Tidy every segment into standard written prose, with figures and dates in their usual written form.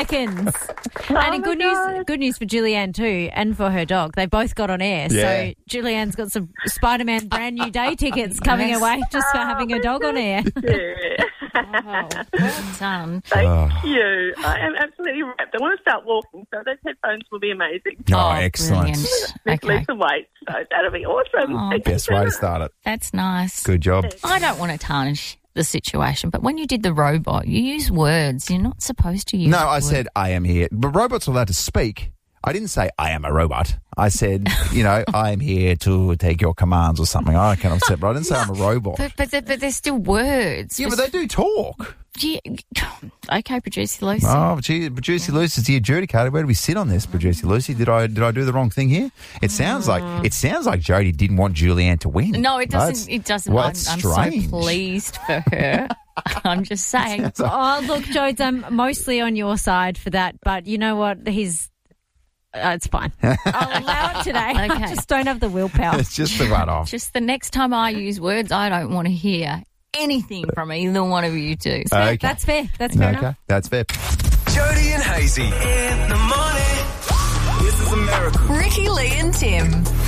seconds. And good news for Julianne too, and for her dog. They both got on air. Yeah. So Julianne's got some Spider-Man brand new day tickets coming away just for having her dog on air. Yeah. Well done. Thank you. I am absolutely wrapped. I want to start walking, so those headphones will be amazing. Oh, excellent. Brilliant. Just lose some weight, so that'll be awesome. Oh, Thank you Best so way to much. start it. That's nice. Good job. I don't want to tarnish the situation, but when you did the robot, you use words. You're not supposed to use No, I words. said I am here. But robots are allowed to speak. I didn't say I am a robot. I said, I am here to take your commands or something. I kind of said, but I didn't say I'm a robot. But there's still words. Yeah, but they do talk. Okay, Producer Lucy. Oh, gee, Producer Lucy's the adjudicator. Where do we sit on this, Producer Lucy? Did I do the wrong thing here? It sounds like Jodie didn't want Julianne to win. No, it doesn't. It doesn't. Well, I'm it's so strange. pleased for her. I'm just saying. Oh, look, Jodes, I'm mostly on your side for that, but you know what? It's fine. I'll allow it today. Okay. I just don't have the willpower. It's just the runoff. Just the next time I use words, I don't want to hear anything from either one of you two. So Okay. That's fair. That's fair enough. Okay, that's fair. Jody and Hazy in the morning. This is America. Ricky, Lee and Tim.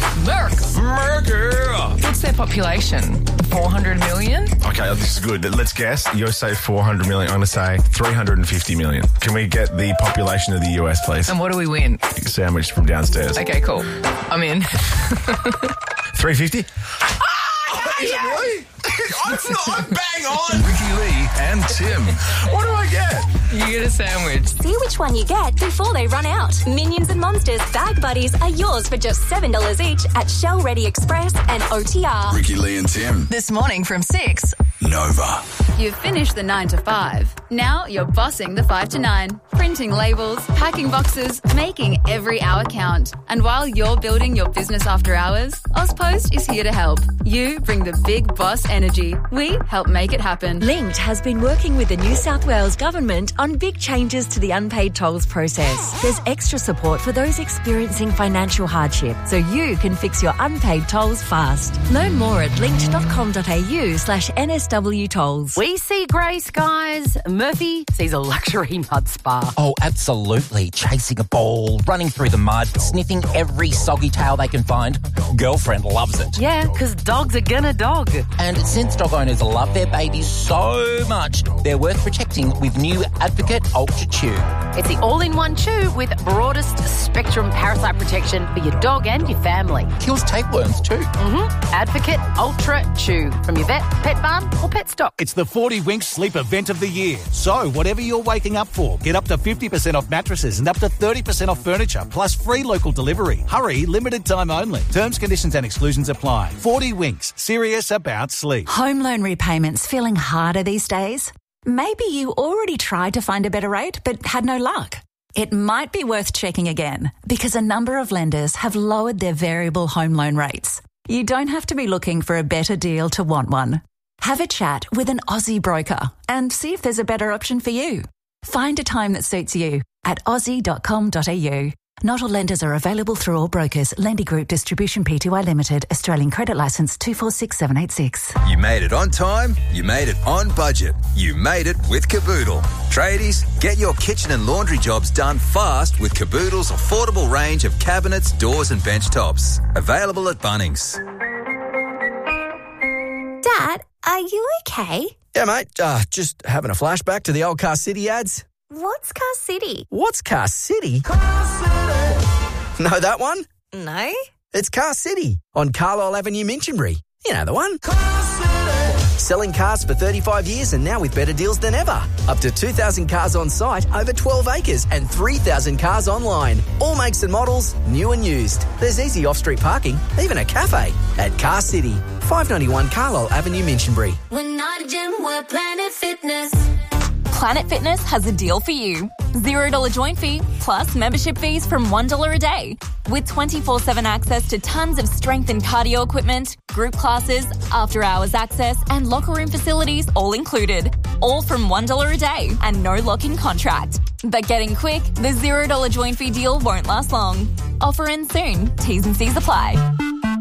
America. What's their population? 400 million? Okay, this is good. Let's guess. You say 400 million. I'm going to say 350 million. Can we get the population of the US, please? And what do we win? Sandwich from downstairs. Okay, cool. I'm in. 350? Is it really? I'm bang on. Ricky Lee and Tim. What do I get? You get a sandwich. See which one you get before they run out. Minions and Monsters Bag Buddies are yours for just $7 each at Shell Ready Express and OTR. Ricky Lee and Tim. This morning from 6. Nova. You've finished the 9 to 5. Now you're bossing the 5 to 9. Printing labels, packing boxes, making every hour count. And while you're building your business after hours, Ozpost is here to help. You bring the big boss energy. We help make it happen. Linked has been working with the New South Wales Government on big changes to the unpaid tolls process. There's extra support for those experiencing financial hardship, so you can fix your unpaid tolls fast. Learn more at linked.com.au/NSW tolls. We see grey skies. Murphy sees a luxury mud spa. Oh, absolutely. Chasing a ball, running through the mud, sniffing every soggy tail they can find. Girlfriend loves it. Yeah, because dogs are gonna dog. And since dog owners love their babies so much, they're worth protecting with new Advocate Ultra Chew. It's the all-in-one chew with broadest spectrum parasite protection for your dog and your family. Kills tapeworms too. Advocate Ultra Chew from your vet, pet barn or pet stock. It's the 40 Winks Sleep Event of the Year. So, whatever you're waking up for, get up to 50% off mattresses and up to 30% off furniture, plus free local delivery. Hurry, limited time only. Terms, conditions and exclusions apply. 40 Winks, serious about sleep. Home loan repayments feeling harder these days? Maybe you already tried to find a better rate but had no luck. It might be worth checking again because a number of lenders have lowered their variable home loan rates. You don't have to be looking for a better deal to want one. Have a chat with an Aussie broker and see if there's a better option for you. Find a time that suits you at aussie.com.au. Not all lenders are available through all brokers. Lendy Group Distribution Pty Limited, Australian Credit Licence 246786. You made it on time. You made it on budget. You made it with Caboodle. Tradies, get your kitchen and laundry jobs done fast with Caboodle's affordable range of cabinets, doors and bench tops. Available at Bunnings. Dad, are you okay? Yeah, mate. Just having a flashback to the old Car City ads. What's Car City? What's Car City? Know that one? No. It's Car City on Carlisle Avenue, Minchinbury. You know the one. Selling cars for 35 years and now with better deals than ever. Up to 2,000 cars on site, over 12 acres and 3,000 cars online. All makes and models, new and used. There's easy off-street parking, even a cafe at Car City. 591 Carlisle Avenue, Minchinbury. We're not a gym, we're Planet Fitness. Planet Fitness has a deal for you. $0 joint fee plus membership fees from $1 a day. With 24/7 access to tons of strength and cardio equipment, group classes, after-hours access and locker room facilities all included. All from $1 a day and no lock-in contract. But getting quick, the $0 joint fee deal won't last long. Offer ends soon. T's and C's apply.